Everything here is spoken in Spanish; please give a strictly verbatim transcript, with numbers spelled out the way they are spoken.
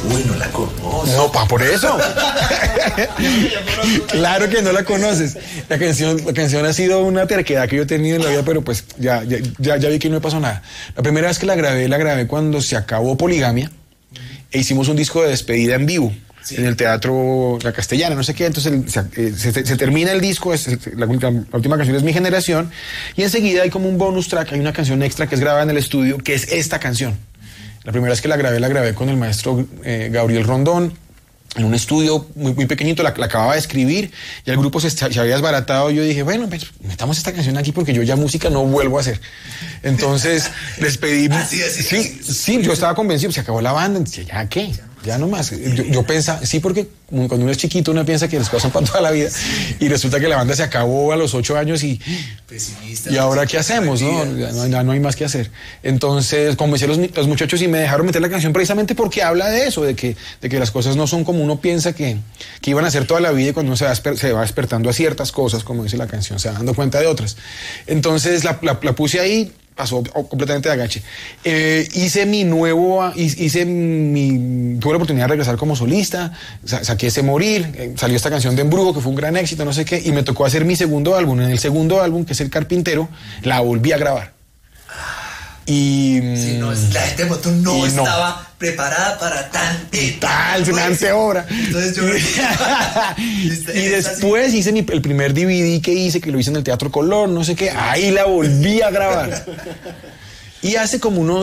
Uy, no la conozco. No, pa, por eso. Claro que no la conoces. La canción, la canción ha sido una terquedad que yo he tenido en la vida, pero pues ya, ya, ya, ya vi que no me pasó nada. La primera vez que la grabé, la grabé cuando se acabó Poligamia e hicimos un disco de despedida en vivo. Sí. En el Teatro La Castellana, no sé qué, entonces el, se, se, se termina el disco, es, la, la última canción es Mi Generación, y enseguida hay como un bonus track, hay una canción extra que es grabada en el estudio, que es esta canción. La primera vez que la grabé, la grabé con el maestro eh, Gabriel Rondón, en un estudio muy, muy pequeñito, la, la acababa de escribir, y el grupo se, se había desbaratado, y yo dije, bueno, pues metamos esta canción aquí porque yo ya música no vuelvo a hacer. Entonces, les pedí... Así, así, sí, así, así. sí, yo estaba convencido, se acabó la banda, decía, ¿ya qué? Ya no más. Yo, yo pensaba, sí, porque cuando uno es chiquito uno piensa que les pasan para toda la vida, y resulta que la banda se acabó a los ocho años y... Pesimista. ¿Y ahora qué hacemos? ¿No? Ya, no, ya no hay más que hacer. Entonces convencí a los, los muchachos y me dejaron meter la canción precisamente porque habla de eso, de que, de que las cosas no son como uno piensa que, que iban a ser toda la vida, y cuando uno se va, se va despertando a ciertas cosas, como dice la canción, se va dando cuenta de otras. Entonces la, la, la puse ahí, pasó completamente de agache. Eh, hice mi nuevo, hice mi, tuve la oportunidad de regresar como solista, sa saqué ese Morir, eh, salió esta canción de Embrujo, que fue un gran éxito, no sé qué, y me tocó hacer mi segundo álbum. En el segundo álbum, que es El Carpintero, la volví a grabar. Y... Sí, no, la gente de pronto no, no estaba preparada para tan... Y tal, semejante obra. Entonces yo... y después hice mi, el primer D V D que hice, que lo hice en el Teatro Colón, no sé qué, ahí la volví a grabar. Y hace como unos